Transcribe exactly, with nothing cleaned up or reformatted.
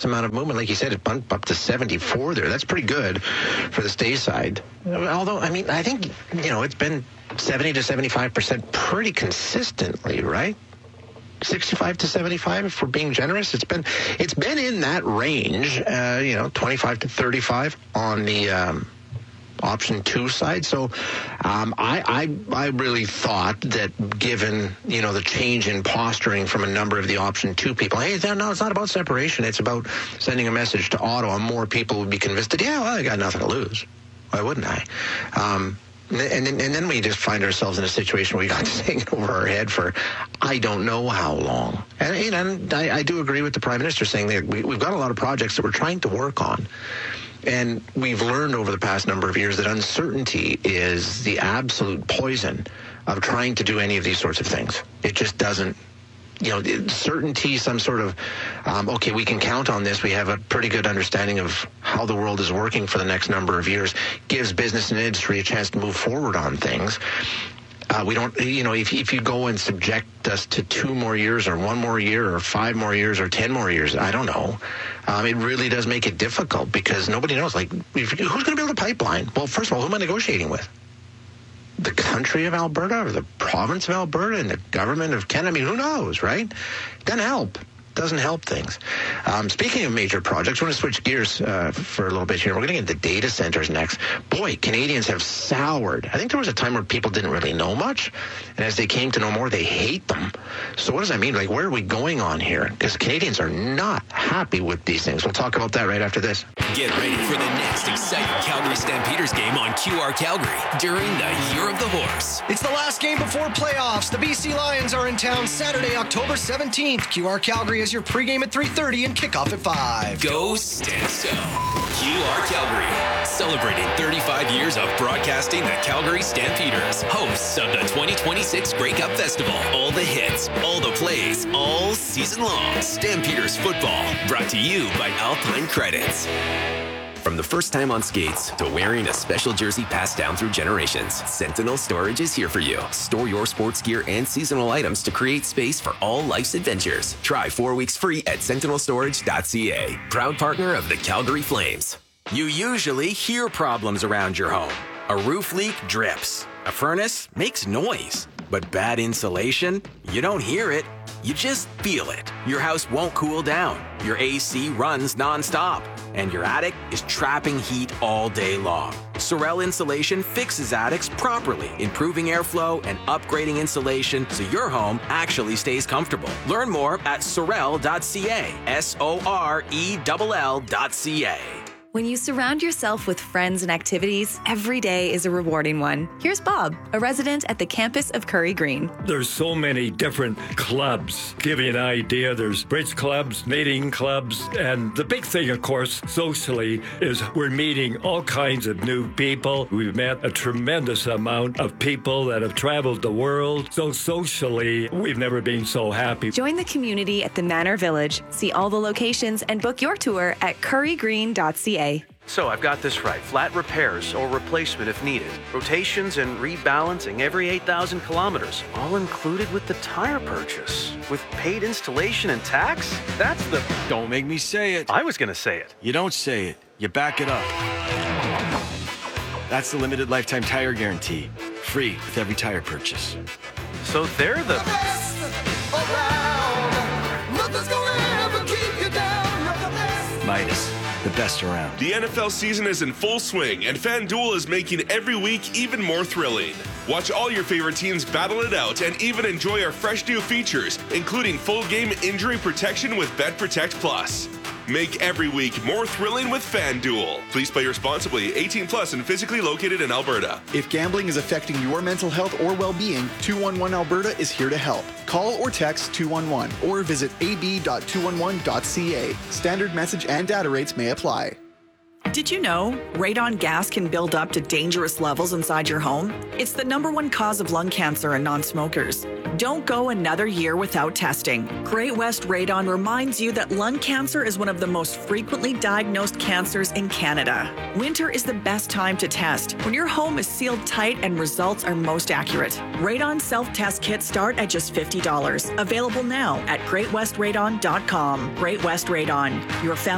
amount of movement. Like you said, it bumped up to seventy-four there. That's pretty good for the stay side. Although, I mean, I think, you know, it's been seventy to seventy-five percent pretty consistently, right? sixty-five to seventy-five, if we're being generous. It's been it's been in that range, uh, you know, twenty-five to thirty-five on the um, option two side. So um, I, I I really thought that given, you know, the change in posturing from a number of the option two people, hey, no, it's not about separation. It's about sending a message to Ottawa. More people would be convinced that, yeah, well, I got nothing to lose. Why wouldn't I? Um, And then, and then we just find ourselves in a situation where we got this hanging over our head for I don't know how long. And, and I, I do agree with the Prime Minister saying that we, we've got a lot of projects that we're trying to work on. And we've learned over the past number of years that uncertainty is the absolute poison of trying to do any of these sorts of things. It just doesn't. You know, certainty, some sort of, um, okay, we can count on this. We have a pretty good understanding of how the world is working for the next number of years, gives business and industry a chance to move forward on things. Uh, we don't, you know, if, if you go and subject us to two more years or one more year or five more years or ten more years, I don't know. Um, it really does make it difficult because nobody knows. Like, if, who's going to build a pipeline? Well, first of all, who am I negotiating with? The country of Alberta or the province of Alberta and the government of Canada? I mean, who knows, right? Doesn't help. Doesn't help things. Um, speaking of major projects, we're going to switch gears uh, for a little bit here. We're going to get into data centers next. Boy, Canadians have soured. I think there was a time where people didn't really know much, and as they came to know more, they hate them. So what does that mean? Like, where are we going on here? Because Canadians are not happy with these things. We'll talk about that right after this. Get ready for the next exciting Calgary Stampeders game on Q R Calgary during the Year of the Horse. It's the last game before playoffs. The B C Lions are in town Saturday, October seventeenth. Q R Calgary is your pregame at three thirty and kickoff at five. Go Stanso. Q R Calgary, celebrating thirty-five years of broadcasting the Calgary Stampeders, hosts of the twenty twenty-six Grey Cup Festival. All the hits, all the plays, all season long. Stampeders football, brought to you by Alpine Credits. From the first time on skates to wearing a special jersey passed down through generations, Sentinel Storage is here for you. Store your sports gear and seasonal items to create space for all life's adventures. Try four weeks free at sentinel storage dot c a. Proud partner of the Calgary Flames. You usually hear problems around your home. A roof leak drips. A furnace makes noise. But bad insulation? You don't hear it. You just feel it. Your house won't cool down. Your A C runs nonstop. And your attic is trapping heat all day long. Sorel Insulation fixes attics properly, improving airflow and upgrading insulation so your home actually stays comfortable. Learn more at sorel dot c a. S O R E L L dot C A. When you surround yourself with friends and activities, every day is a rewarding one. Here's Bob, a resident at the campus of Curry Green. There's so many different clubs. Give you an idea, there's bridge clubs, knitting clubs, and the big thing, of course, socially, is we're meeting all kinds of new people. We've met a tremendous amount of people that have traveled the world. So socially, we've never been so happy. Join the community at the Manor Village. See all the locations and book your tour at curry green dot c a. So I've got this right. Flat repairs or replacement if needed. Rotations and rebalancing every eight thousand kilometers. All included with the tire purchase. With paid installation and tax? That's the... Don't make me say it. I was going to say it. You don't say it. You back it up. That's the limited lifetime tire guarantee. Free with every tire purchase. So they're the... Midas. The best around. The N F L season is in full swing, and FanDuel is making every week even more thrilling. Watch all your favorite teams battle it out and even enjoy our fresh new features, including full game injury protection with Bet Protect Plus. Make every week more thrilling with FanDuel. Please play responsibly, eighteen plus and physically located in Alberta. If gambling is affecting your mental health or well-being, two one one Alberta is here to help. Call or text two one one or visit a b dot two one one dot c a. Standard message and data rates may apply. Did you know radon gas can build up to dangerous levels inside your home? It's the number one cause of lung cancer in non-smokers. Don't go another year without testing. Great West Radon reminds you that lung cancer is one of the most frequently diagnosed cancers in Canada. Winter is the best time to test, when your home is sealed tight and results are most accurate. Radon self-test kits start at just fifty dollars. Available now at great west radon dot com. Great West Radon, your family